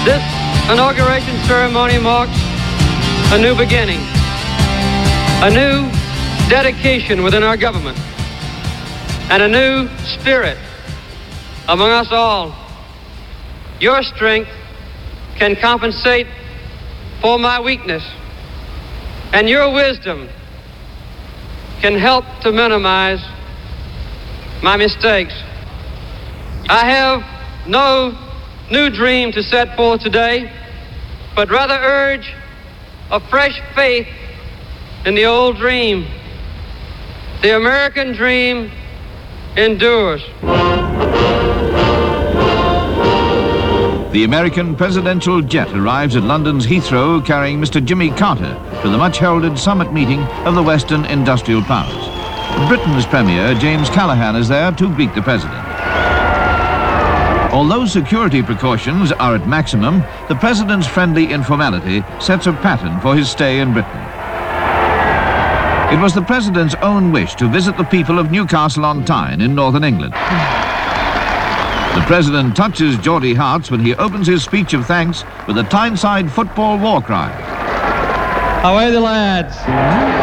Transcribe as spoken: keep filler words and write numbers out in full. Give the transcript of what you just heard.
This inauguration ceremony marks a new beginning, a new dedication within our government, and a new spirit among us all. Your strength can compensate for my weakness, and your wisdom can help to minimize my mistakes. I have no new dream to set forth today, but rather urge a fresh faith in the old dream. The American dream endures. The American presidential jet arrives at London's Heathrow carrying Mister Jimmy Carter to the much-heralded summit meeting of the Western industrial powers. Britain's Premier, James Callaghan, is there to greet the president. Although security precautions are at maximum, the president's friendly informality sets a pattern for his stay in Britain. It was the president's own wish to visit the people of Newcastle on Tyne in northern England. The president touches Geordie hearts when he opens his speech of thanks with a Tyneside football war cry. Away the lads!